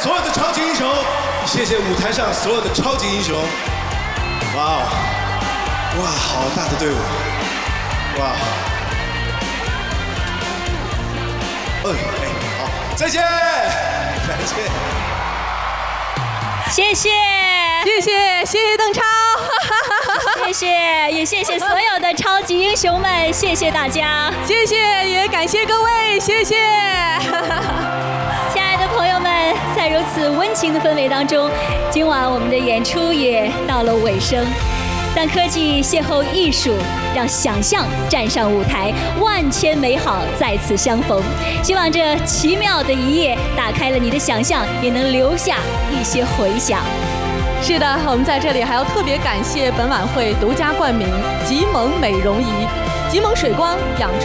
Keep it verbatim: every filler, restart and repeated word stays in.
所有的超级英雄，谢谢舞台上所有的超级英雄。哇哦，哇，好大的队伍，哇！嗯，哎，好，再见，再见。 谢谢， 谢谢，谢谢邓超， 谢谢，也谢谢所有的超级英雄们，谢谢大家， 谢谢，也感谢各位，谢谢。 亲爱的朋友们，在如此温情的氛围当中，今晚我们的演出也到了尾声。当科技邂逅艺术，让想象站上舞台，万千美好再次相逢。希望这奇妙的一夜打开了你的想象，也能留下一些回响。 是的，我们在这里还要特别感谢本晚会独家冠名吉蒙美容仪、吉蒙水光养。